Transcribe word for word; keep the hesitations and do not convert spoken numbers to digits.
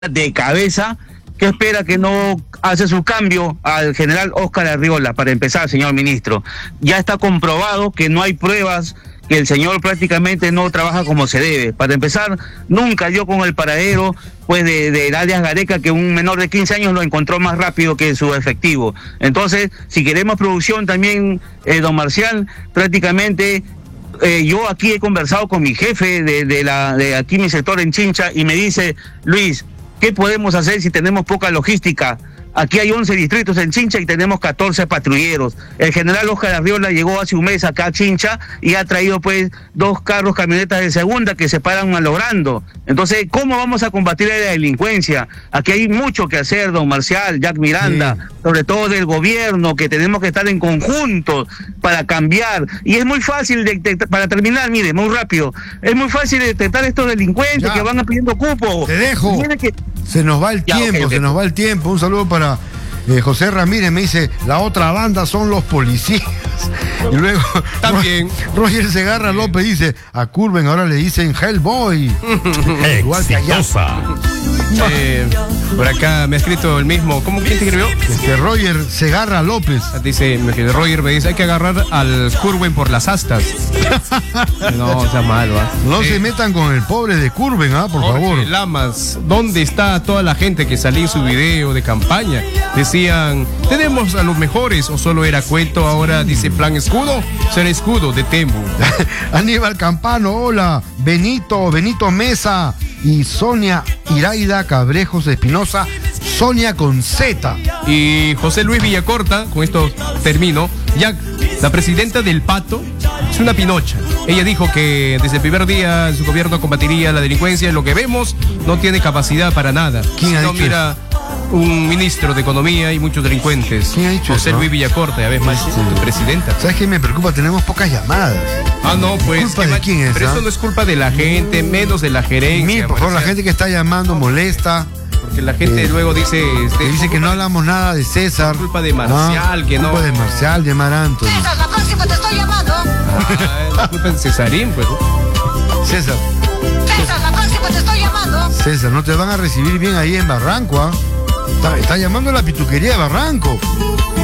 de cabeza que espera que no hace su cambio al general Óscar Arriola. Para empezar, señor ministro, ya está comprobado que no hay pruebas, que el señor prácticamente no trabaja como se debe. Para empezar, nunca dio con el paradero pues de, de alias Gareca, que un menor de quince años lo encontró más rápido que su efectivo. Entonces, si queremos producción también, eh, don Marcial, prácticamente... Eh, yo aquí he conversado con mi jefe de, de, la, de aquí mi sector en Chincha y me dice, Luis, ¿qué podemos hacer si tenemos poca logística? Aquí hay once distritos en Chincha y tenemos catorce patrulleros. El general Óscar Arriola llegó hace un mes acá a Chincha y ha traído pues dos carros, camionetas de segunda que se paran malogrando. Entonces, ¿cómo vamos a combatir la delincuencia? Aquí hay mucho que hacer, don Marcial, Jack Miranda, sí. Sobre todo del gobierno, que tenemos que estar en conjunto para cambiar. Y es muy fácil, de, de, para terminar, mire, muy rápido, es muy fácil detectar estos delincuentes ya. que van pidiendo cupo. Te dejo. Que... Se nos va el ya, tiempo, okay, okay. se nos va el tiempo. Un saludo para eh, José Ramírez, me dice, la otra banda son los policías. Y luego también Roger Segarra López dice, a Curven ahora le dicen Hellboy. Igual que allá. Eh, por acá me ha escrito el mismo. ¿Cómo quién te escribió? Este Roger Segarra López. Dice, Roger me dice, hay que agarrar al Curven por las astas. No, sea malo, ¿eh? No eh, se metan con el pobre de Curven, ¿ah? Por Jorge favor. Lamas, ¿dónde está toda la gente que salía en su video de campaña? Decían, tenemos a los mejores, o solo era cuento. Ahora dice plan escudo, será escudo de Temu. Aníbal Campano, hola. Benito, Benito Mesa y Sonia Iraida Cabrejos Espinosa, Sonia con Z. Y José Luis Villacorta, con esto termino, ya la presidenta del Pato es una pinocha. Ella dijo que desde el primer día su gobierno combatiría la delincuencia. Lo que vemos no tiene capacidad para nada. ¿Quién ha no dicho mira eso? Un ministro de Economía y muchos delincuentes. ¿Quién ha dicho José eso? Luis Villacorta, a ver, más sí. presidenta. ¿Sabes qué me preocupa? Tenemos pocas llamadas. Ah, no, pues. ¿Culpa de quién es? Pero ¿ah? eso no es culpa de la gente, menos de la gerencia. Mil, por favor, la gente que está llamando molesta. Porque la gente eh, luego dice... Este, dice que no hablamos nada de César. Culpa de Marcial, ah, que no... Culpa de Marcial, de Mar Anthony. César, la próxima te estoy llamando. Ah, culpa de Cesarín, pues. César. César, la próxima te estoy llamando. César, no te van a recibir bien ahí en Barranco, ¿ah? Está, está llamando a la pituquería de Barranco.